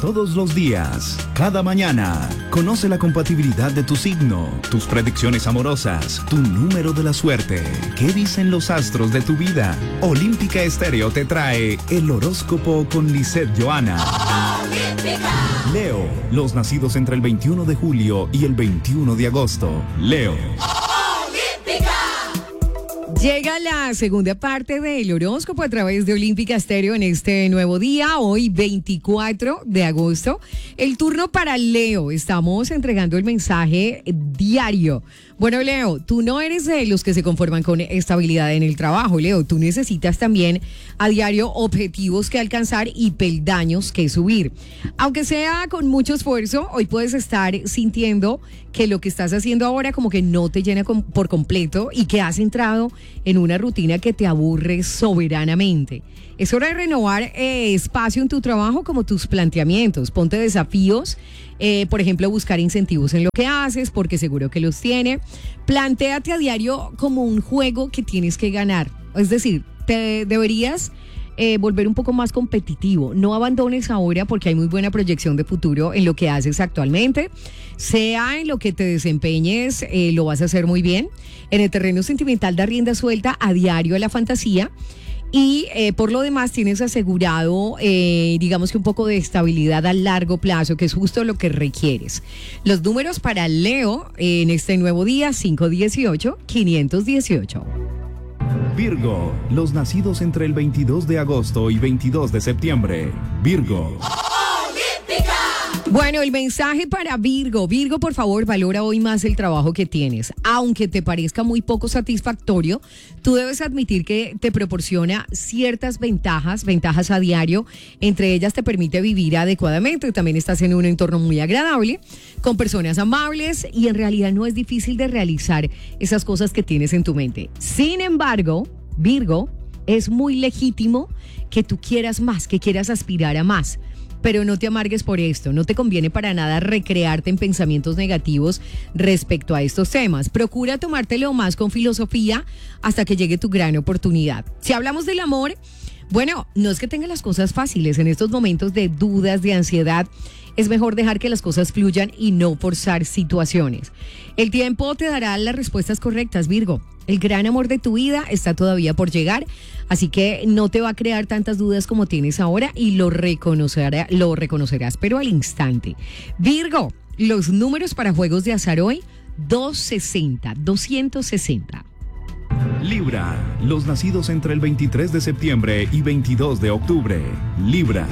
todos los días, cada mañana. Conoce la compatibilidad de tu signo, tus predicciones amorosas, tu número de la suerte. ¿Qué dicen los astros de tu vida? Olímpica Estéreo te trae el horóscopo con Lisette Johanna. Leo, los nacidos entre el 21 de julio y el 21 de agosto. Leo. Llega la segunda parte del horóscopo a través de Olímpica Estéreo en este nuevo día, hoy 24 de agosto. El turno para Leo, estamos entregando el mensaje diario. Bueno, Leo, tú no eres de los que se conforman con estabilidad en el trabajo, Leo. Tú necesitas también a diario objetivos que alcanzar y peldaños que subir. Aunque sea con mucho esfuerzo, hoy puedes estar sintiendo que lo que estás haciendo ahora como que no te llena por completo y que has entrado en una rutina que te aburre soberanamente. Es hora de renovar espacio en tu trabajo como tus planteamientos. Ponte desafíos, por ejemplo, buscar incentivos en lo que haces, porque seguro que los tiene. Plantéate a diario como un juego que tienes que ganar. Es decir, te deberías volver un poco más competitivo. No abandones ahora porque hay muy buena proyección de futuro en lo que haces actualmente. Sea en lo que te desempeñes, lo vas a hacer muy bien. En el terreno sentimental da rienda suelta a diario a la fantasía. Y por lo demás tienes asegurado, digamos que un poco de estabilidad a largo plazo, que es justo lo que requieres. Los números para Leo en este nuevo día, 518-518. Virgo, los nacidos entre el 22 de agosto y 22 de septiembre. Virgo. Bueno, el mensaje para Virgo. Virgo, por favor, valora hoy más el trabajo que tienes. Aunque te parezca muy poco satisfactorio, tú debes admitir que te proporciona ciertas ventajas a diario. Entre ellas te permite vivir adecuadamente. También estás en un entorno muy agradable, con personas amables y en realidad no es difícil de realizar esas cosas que tienes en tu mente. Sin embargo, Virgo, es muy legítimo que tú quieras más, que quieras aspirar a más. Pero no te amargues por esto, no te conviene para nada recrearte en pensamientos negativos respecto a estos temas. Procura tomártelo más con filosofía hasta que llegue tu gran oportunidad. Si hablamos del amor, bueno, no es que tenga las cosas fáciles. En estos momentos de dudas, de ansiedad, es mejor dejar que las cosas fluyan y no forzar situaciones. El tiempo te dará las respuestas correctas, Virgo. El gran amor de tu vida está todavía por llegar, así que no te va a crear tantas dudas como tienes ahora y lo reconocerás, pero al instante. Virgo, los números para juegos de azar hoy, 260. Libra, los nacidos entre el 23 de septiembre y 22 de octubre. Libra.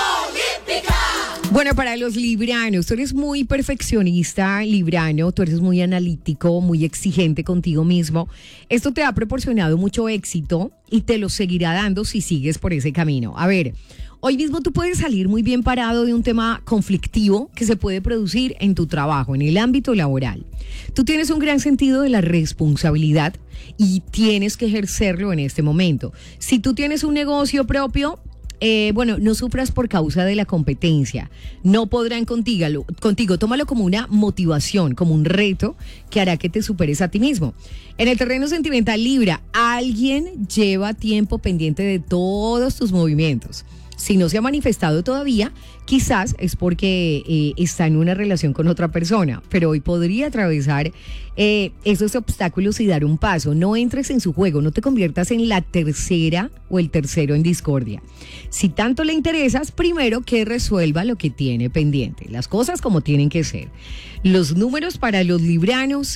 Bueno, para los libranos, tú eres muy perfeccionista, librano, tú eres muy analítico, muy exigente contigo mismo. Esto te ha proporcionado mucho éxito y te lo seguirá dando si sigues por ese camino. A ver, hoy mismo tú puedes salir muy bien parado de un tema conflictivo que se puede producir en tu trabajo, en el ámbito laboral. Tú tienes un gran sentido de la responsabilidad y tienes que ejercerlo en este momento. Si tú tienes un negocio propio, no sufras por causa de la competencia. No podrán contigo. Tómalo como una motivación, como un reto que hará que te superes a ti mismo. En el terreno sentimental, Libra, alguien lleva tiempo pendiente de todos tus movimientos. Si no se ha manifestado todavía, quizás es porque está en una relación con otra persona, pero hoy podría atravesar esos obstáculos y dar un paso. No entres en su juego, no te conviertas en la tercera o el tercero en discordia. Si tanto le interesas, primero que resuelva lo que tiene pendiente, las cosas como tienen que ser. Los números para los libranos,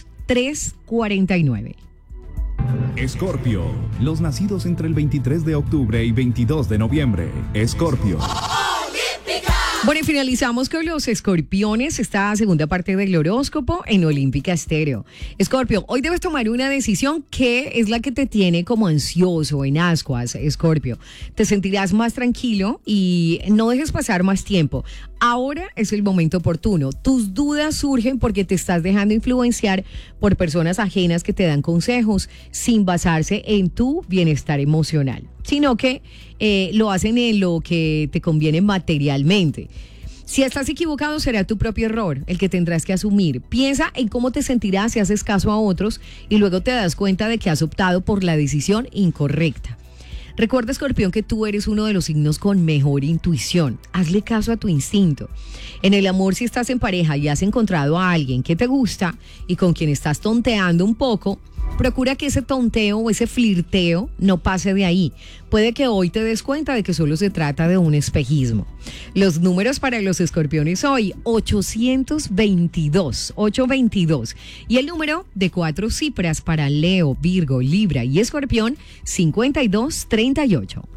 349. Escorpio, los nacidos entre el 23 de octubre y 22 de noviembre. Escorpio. Bueno, y finalizamos con los escorpiones, esta segunda parte del horóscopo en Olímpica Estéreo. Escorpio, hoy debes tomar una decisión que es la que te tiene como ansioso, en ascuas, Escorpio. Te sentirás más tranquilo y no dejes pasar más tiempo. Ahora es el momento oportuno. Tus dudas surgen porque te estás dejando influenciar por personas ajenas que te dan consejos sin basarse en tu bienestar emocional, sino que lo hacen en lo que te conviene materialmente. Si estás equivocado, será tu propio error el que tendrás que asumir. Piensa en cómo te sentirás si haces caso a otros y luego te das cuenta de que has optado por la decisión incorrecta. Recuerda, Escorpión, que tú eres uno de los signos con mejor intuición. Hazle caso a tu instinto. En el amor, si estás en pareja y has encontrado a alguien que te gusta y con quien estás tonteando un poco, procura que ese tonteo o ese flirteo no pase de ahí. Puede que hoy te des cuenta de que solo se trata de un espejismo. Los números para los escorpiones hoy, 822. Y el número de 4 cifras para Leo, Virgo, Libra y Escorpión, 5238.